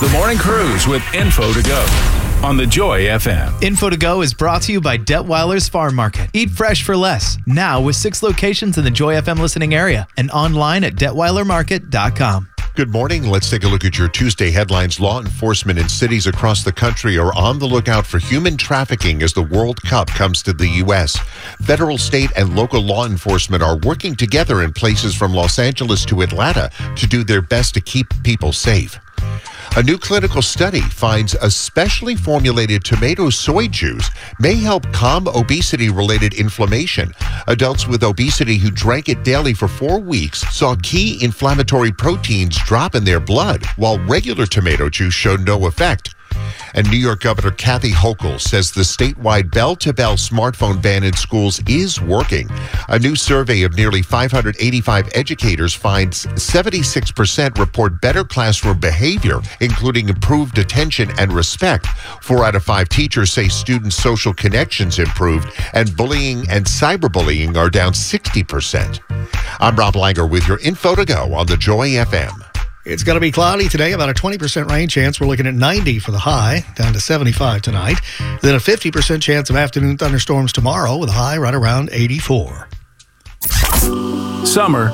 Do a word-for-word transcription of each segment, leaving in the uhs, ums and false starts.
The Morning Cruise with Info to Go on the Joy F M. Info to Go is brought to you by Detweiler's Farm Market. Eat fresh for less. Now with six locations in the Joy F M listening area and online at detweiler market dot com. Good morning. Let's take a look at your Tuesday headlines. Law enforcement in cities across the country are on the lookout for human trafficking as the World Cup comes to the U S. Federal, state, and local law enforcement are working together in places from Los Angeles to Atlanta to do their best to keep people safe. A new clinical study finds a specially formulated tomato soy juice may help calm obesity-related inflammation. Adults with obesity who drank it daily for four weeks saw key inflammatory proteins drop in their blood, while regular tomato juice showed no effect. And New York Governor Kathy Hochul says the statewide bell-to-bell smartphone ban in schools is working. A new survey of nearly five hundred eighty-five educators finds seventy-six percent report better classroom behavior, including improved attention and respect. Four out of five teachers say students' social connections improved, and bullying and cyberbullying are down sixty percent. I'm Rob Langer with your Info to Go on the Joy F M. It's going to be cloudy today, about a twenty percent rain chance. We're looking at ninety for the high, down to seventy-five tonight. Then a fifty percent chance of afternoon thunderstorms tomorrow with a high right around eighty-four. Summer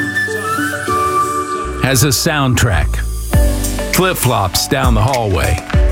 has a soundtrack. Flip-flops down the hallway.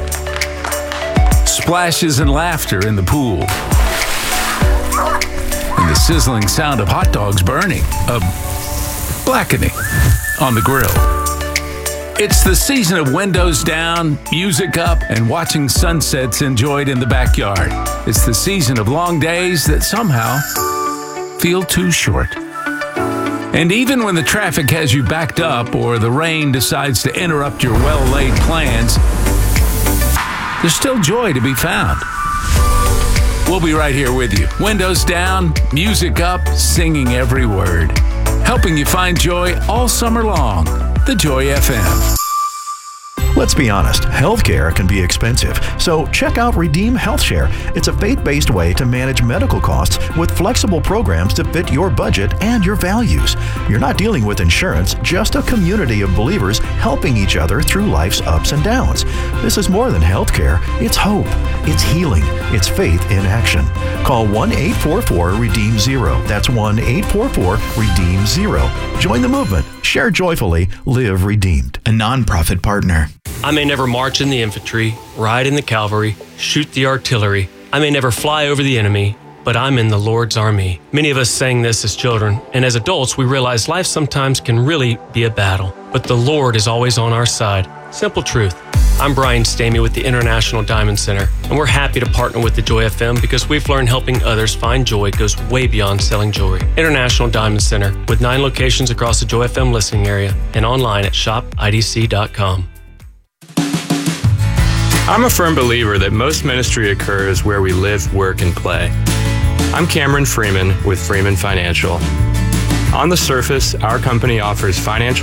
Splashes and laughter in the pool. And the sizzling sound of hot dogs burning, of blackening on the grill. It's the season of windows down, music up, and watching sunsets enjoyed in the backyard. It's the season of long days that somehow feel too short. And even when the traffic has you backed up or the rain decides to interrupt your well-laid plans, there's still joy to be found. We'll be right here with you. Windows down, music up, singing every word. Helping you find joy all summer long. The Joy F M. Let's be honest, healthcare can be expensive, so check out Redeem HealthShare. It's a faith-based way to manage medical costs with flexible programs to fit your budget and your values. You're not dealing with insurance, just a community of believers helping each other through life's ups and downs. This is more than healthcare. It's hope. It's healing. It's faith in action. Call one eight four four redeem zero. That's one eight four four redeem zero. Join the movement. Share joyfully. Live redeemed. A nonprofit partner. I may never march in the infantry, ride in the cavalry, shoot the artillery. I may never fly over the enemy, but I'm in the Lord's army. Many of us sang this as children, and as adults, we realize life sometimes can really be a battle. But the Lord is always on our side. Simple truth. I'm Brian Stamey with the International Diamond Center, and we're happy to partner with the Joy F M because we've learned helping others find joy goes way beyond selling jewelry. International Diamond Center, with nine locations across the Joy F M listening area and online at shop I D C dot com. I'm a firm believer that most ministry occurs where we live, work, and play. I'm Cameron Freeman with Freeman Financial. On the surface, our company offers financial